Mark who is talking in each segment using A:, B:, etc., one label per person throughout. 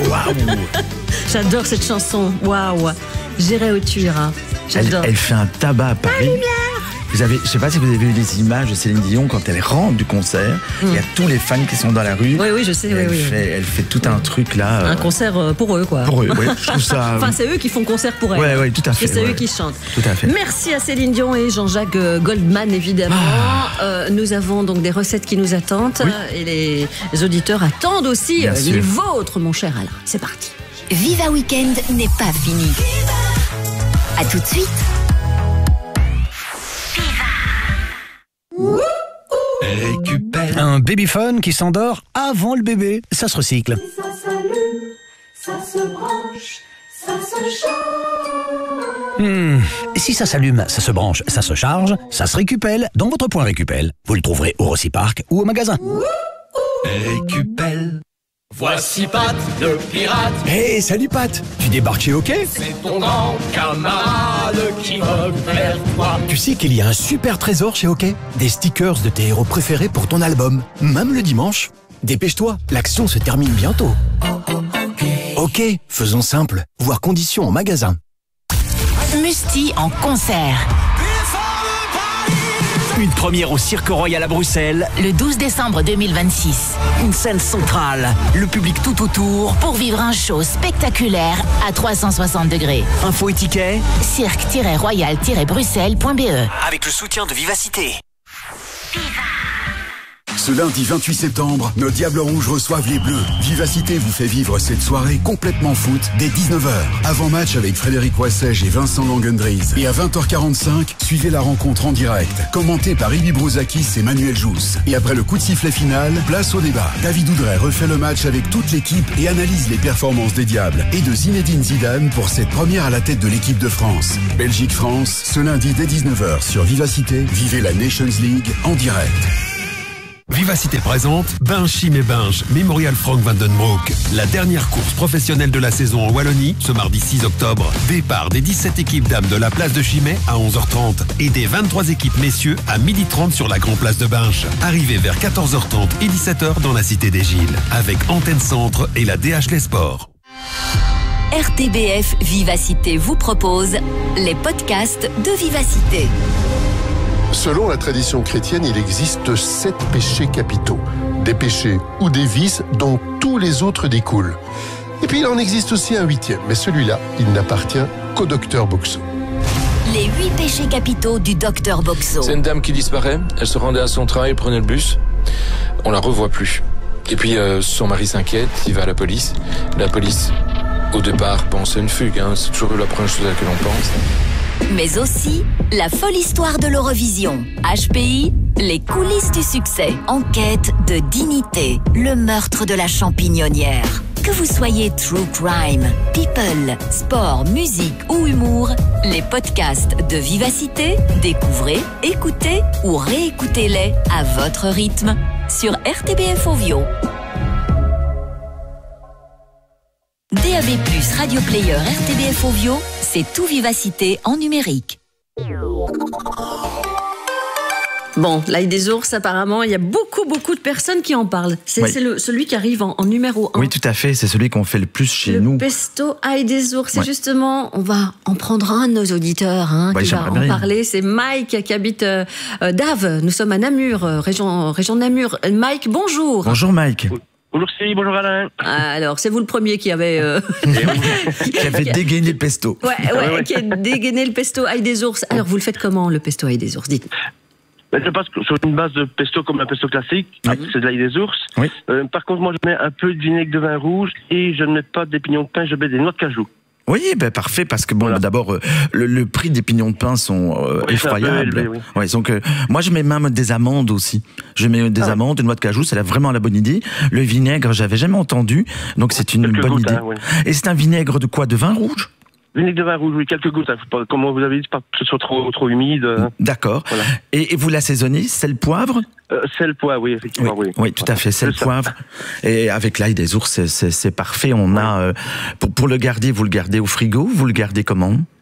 A: Waouh.
B: J'adore cette chanson. Waouh. J'irai au Tuileries. J'adore.
A: Elle fait un tabac à Paris. Vous avez, je sais pas si vous avez vu les images de Céline Dion quand elle rentre du concert. Il y a tous les fans qui sont dans la rue.
B: Oui, je sais.
A: Elle fait tout un truc là.
B: Un concert pour eux, quoi.
A: Pour eux, oui. Je trouve ça.
B: Enfin, c'est eux qui font concert pour elle.
A: Oui, tout à fait.
B: C'est eux qui chantent.
A: Tout à fait.
B: Merci à Céline Dion et Jean-Jacques Goldman, évidemment. Nous avons donc des recettes qui nous attendent. Et les auditeurs attendent aussi les vôtres, mon cher Alain. C'est parti.
C: Viva Weekend n'est pas fini. À tout de suite.
D: Récupère. Un babyphone qui s'endort avant le bébé, ça se recycle.
E: Ça s'allume, ça se branche, ça se charge.
D: Si ça s'allume, ça se branche, ça se charge, ça se récupère dans votre point Récupel. Vous le trouverez au Rossi-Park ou au magasin.
F: Récupel. Voici Pat, le pirate.
D: Hey, salut Pat. Tu débarques chez OK?
F: C'est ton grand camarade qui revient vers toi.
D: Tu sais qu'il y a un super trésor chez OK? Des stickers de tes héros préférés pour ton album, même le dimanche. Dépêche-toi, l'action se termine bientôt. OK, faisons simple. Voir conditions en magasin.
C: Musti en concert.
D: Une première au Cirque Royal à Bruxelles.
C: Le 12 décembre 2026.
D: Une scène centrale. Le public tout autour.
C: Pour vivre un show spectaculaire à 360 degrés.
D: Info et tickets.
C: cirque-royal-bruxelles.be.
D: Avec le soutien de Vivacité.
G: Ce lundi 28 septembre, nos Diables Rouges reçoivent les Bleus. Vivacité vous fait vivre cette soirée complètement foot dès 19h. Avant match avec Frédéric Wassège et Vincent Langendries. Et à 20h45, suivez la rencontre en direct, commentée par Ibi Brouzakis et Manuel Jousse. Et après le coup de sifflet final, place au débat. David Oudray refait le match avec toute l'équipe et analyse les performances des Diables et de Zinedine Zidane pour cette première à la tête de l'équipe de France. Belgique-France, ce lundi dès 19h sur Vivacité, vivez la Nations League en direct.
H: Vivacité présente Binge Chim et Binge, Memorial Frank van den Broek. La dernière course professionnelle de la saison en Wallonie, ce mardi 6 octobre. Départ des 17 équipes dames de la place de Chimay à 11h30 et des 23 équipes messieurs à 12h30 sur la Grand Place de Binge. Arrivée vers 14h30 et 17h dans la Cité des Gilles, avec Antenne Centre et la DH Les Sports.
C: RTBF Vivacité vous propose les podcasts de Vivacité.
I: Selon la tradition chrétienne, il existe 7 péchés capitaux. Des péchés ou des vices dont tous les autres découlent. Et puis il en existe aussi un 8e, mais celui-là, il n'appartient qu'au docteur Boxo.
C: Les 8 péchés capitaux du docteur Boxo.
J: C'est une dame qui disparaît, elle se rendait à son travail, prenait le bus, on la revoit plus. Et puis son mari s'inquiète, il va à la police. La police, au départ, pense à une fugue, c'est toujours la première chose à laquelle on pense.
C: Mais aussi la folle histoire de l'Eurovision. HPI, les coulisses du succès. Enquête de dignité, le meurtre de la champignonnière. Que vous soyez true crime, people, sport, musique ou humour, les podcasts de Vivacité, découvrez, écoutez ou réécoutez-les à votre rythme sur RTBF Ovio. DAB+, Radio Player, RTBF Ovio, c'est tout Vivacité en numérique.
B: Bon, l'ail des ours, apparemment, il y a beaucoup de personnes qui en parlent. C'est celui qui arrive en numéro 1.
A: Oui, tout à fait, c'est celui qu'on fait le plus chez nous.
B: Le pesto ail des ours, c'est justement, on va en prendre un de nos auditeurs qui va en parler. C'est Mike qui habite Dave. Nous sommes à Namur, région Namur. Mike, bonjour.
A: Bonjour Mike.
K: Bonjour Céline, bonjour Alain.
B: Alors, c'est vous le premier qui avait...
A: qui avait dégainé le pesto.
B: Ouais, qui a dégainé le pesto ail des ours. Alors, vous le faites comment, le pesto ail des ours? Dites.
K: Je passe sur une base de pesto comme un pesto classique, c'est de l'ail des ours. Oui. Par contre, moi, je mets un peu de vinaigre de vin rouge et je ne mets pas des pignons de pain, je mets des noix de cajou.
A: Oui, parfait, parce que d'abord, le prix des pignons de pain sont effroyables. Élevé, oui. Donc, moi, je mets même des amandes aussi. Je mets des amandes, des noix de cajou, c'est vraiment la bonne idée. Le vinaigre, j'avais jamais entendu, donc c'est une bonne idée. Et c'est un vinaigre de quoi? De vin rouge?
K: Vinaigre de vin rouge, oui, quelques gouttes. Comme vous avez dit, pas que ce soit trop humide.
A: D'accord. Voilà. Et vous l'assaisonnez, sel, poivre?
K: Sel, poivre, oui, effectivement,
A: oui, tout à fait, sel, poivre. Et avec l'ail des ours, c'est parfait. On a, pour le garder, vous le gardez au frigo, vous le gardez comment?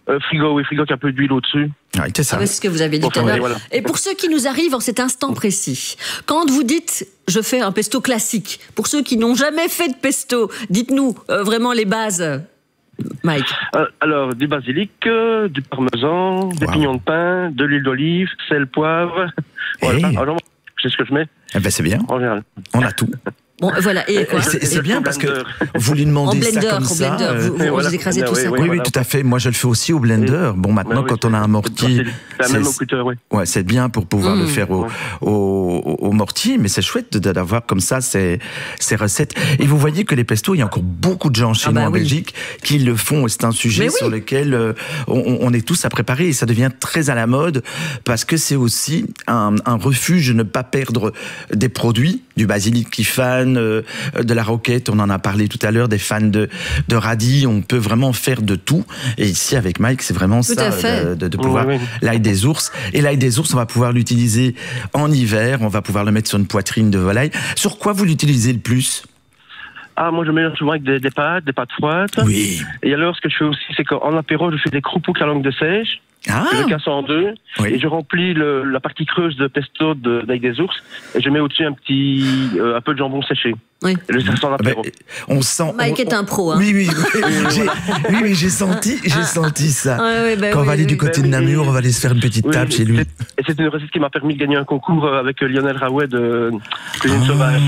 K: Frigo qui a un peu d'huile au-dessus.
A: Ah, c'est ça.
B: C'est ce que vous avez dit tout à l'heure. Voilà. Et pour ceux qui nous arrivent en cet instant précis, quand vous dites je fais un pesto classique, pour ceux qui n'ont jamais fait de pesto, dites-nous vraiment les bases, Mike.
K: Alors, du basilic, du parmesan, des pignons de pain, de l'huile d'olive, sel, poivre. Voilà. Alors, c'est ce que je mets.
A: Eh ben, c'est bien.
K: En général.
A: On a tout.
B: Bon, voilà. Et quoi?
A: C'est bien parce que vous lui demandez
B: blender,
A: ça comme ça.
B: Vous écrasez tout ça.
A: Oui, tout à fait. Moi, je le fais aussi au blender. Bon, maintenant, quand on a un mortier, c'est bien pour pouvoir le faire au mortier, mais c'est chouette d'avoir comme ça ces recettes. Et vous voyez que les pestos, il y a encore beaucoup de gens chez nous en Belgique qui le font. C'est un sujet sur lequel on est tous à préparer et ça devient très à la mode parce que c'est aussi un refuge de ne pas perdre des produits, du basilic qui fane, de la roquette, on en a parlé tout à l'heure, des fans de radis, on peut vraiment faire de tout. Et ici, avec Mike, c'est vraiment tout ça, de pouvoir l'ail des ours. Et l'ail des ours, on va pouvoir l'utiliser en hiver, on va pouvoir le mettre sur une poitrine de volaille. Sur quoi vous l'utilisez le plus ?
K: Moi, je mélange souvent avec des pâtes froides.
A: Oui.
K: Et alors, ce que je fais aussi, c'est qu'en apéro, je fais des croupouks à langue de seiche. Je casse en deux et je remplis la partie creuse de pesto d'ail des ours et je mets au-dessus un peu de jambon séché.
B: Oui.
K: Et le sert en apéro.
A: On sent.
B: Mike est un pro. Hein.
A: Oui, j'ai senti ça. Quand on va aller du côté de Namur, on va aller se faire une petite table chez lui.
K: Et c'est une recette qui m'a permis de gagner un concours avec Lionel Raouet de Cuisine Sauvage.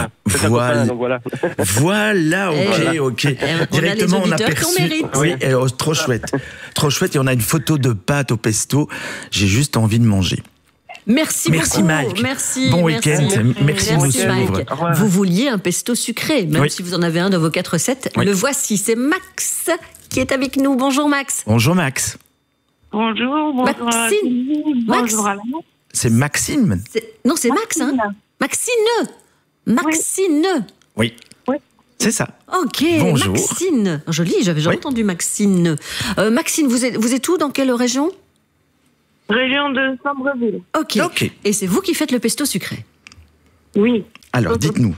A: Voilà, ok. Directement, on a perçu. Oui, trop chouette. Trop chouette. Et on a une photo de pâte au pesto. J'ai juste envie de manger.
B: Merci beaucoup.
A: Mike.
B: Merci.
A: Bon week-end. Merci de nous suivre.
B: Vous vouliez un pesto sucré, même si vous en avez un dans vos 4 recettes. Le voici. C'est Max qui est avec nous. Bonjour Max.
A: Bonjour Max.
L: Bonjour.
B: Maxime.
L: Bonjour.
A: C'est Maxime.
B: Non, c'est Max. Hein. Maxine.
A: Oui. C'est ça.
B: Ok,
A: bonjour.
B: Maxine. Joli, j'avais jamais entendu Maxine. Maxine, vous êtes où, dans quelle région ?
L: Région de Sambreville.
B: Ok. Et c'est vous qui faites le pesto sucré ?
L: Oui.
A: Alors, dites-nous.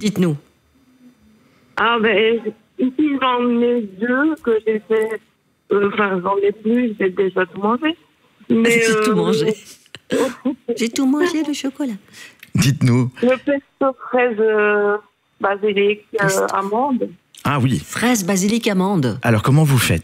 L: Ici, j'en ai 2 que j'ai fait... j'en ai plus, j'ai déjà tout mangé. Mais,
B: j'ai tout mangé. J'ai tout mangé, le chocolat.
A: Dites-nous.
L: Le pesto fraise... basilic, amande.
A: Ah oui.
B: Fraise, basilic, amande.
A: Alors, comment vous faites ?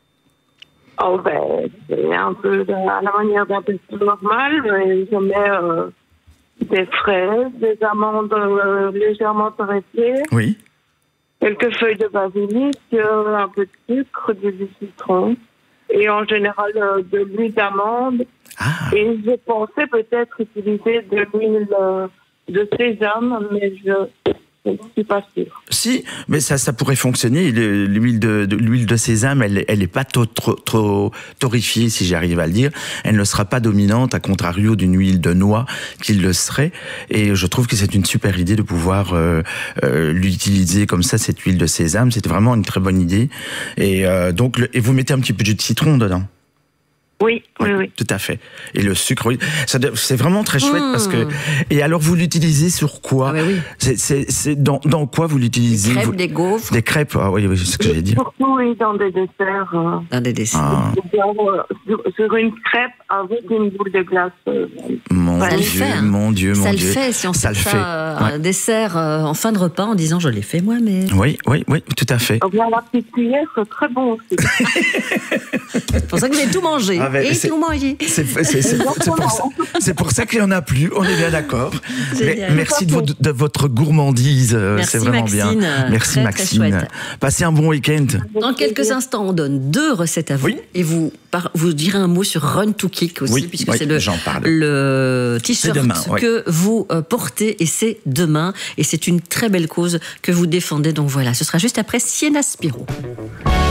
L: C'est un peu à la manière d'un pesto normal. Je mets des fraises, des amandes légèrement torréfiées.
A: Oui.
L: Quelques feuilles de basilic, un peu de sucre, du citron. Et en général, de l'huile d'amande. Et je pensais peut-être utiliser de l'huile de sésame, mais je ne suis pas sûre.
A: Si, mais ça pourrait fonctionner. L'huile de sésame, elle est pas trop torréfiée, si j'arrive à le dire. Elle ne sera pas dominante, à contrario d'une huile de noix qui le serait. Et je trouve que c'est une super idée de pouvoir l'utiliser comme ça, cette huile de sésame. C'est vraiment une très bonne idée. Et donc, vous mettez un petit peu de jus de citron dedans.
L: Oui.
A: Tout à fait. Et le sucre, c'est vraiment très chouette parce que. Et alors, vous l'utilisez sur quoi ? C'est dans quoi vous l'utilisez ?
B: Des crêpes, des gaufres.
A: Des crêpes, oui, c'est ce que j'allais dire.
L: Surtout, dans des desserts.
B: Dans des desserts.
L: Sur une crêpe avec une boule de glace.
A: Mon Dieu.
B: Ça le fait, si on fait un dessert en fin de repas en disant je l'ai fait moi, mais.
A: Oui, tout à fait.
L: La petite cuillère, c'est très bon aussi.
B: C'est pour ça que j'ai tout mangé. Tout mangé.
A: C'est pour ça qu'il n'y en a plus, on est bien d'accord. Merci de votre gourmandise, c'est vraiment
B: Maxine,
A: bien. Merci
B: très,
A: Maxine.
B: Très
A: passez un bon week-end.
B: Dans quelques instants, on donne 2 recettes à vous. Et vous direz un mot sur Run to Kick aussi, puisque c'est le t-shirt que vous portez et c'est demain. Et c'est une très belle cause que vous défendez. Donc voilà, ce sera juste après Sienna Spiro.